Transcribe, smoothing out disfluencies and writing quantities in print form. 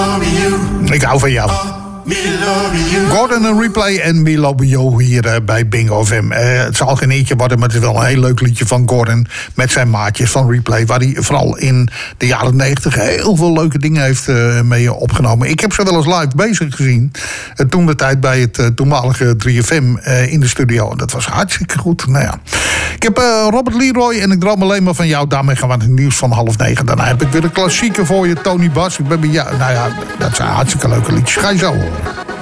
Ik hou van jou. Gordon en Replay en Me Love You hier bij Bingo FM. Het zal geen eentje worden, maar het is wel een heel leuk liedje van Gordon met zijn maatjes van Replay, waar hij vooral in de jaren 90 heel veel leuke dingen heeft mee opgenomen. Ik heb ze wel eens live bezig gezien. Toen de tijd bij het toenmalige 3FM in de studio. Dat was hartstikke goed. Nou ja. Ik heb Robert Leroy en ik droom alleen maar van jou. Daarmee gaan we naar het nieuws van 8:30. Daarna heb ik weer een klassieker voor je, Tony Bass. Ik ben bij jou. Nou ja, dat zijn hartstikke leuke liedjes. Ga je zo horen.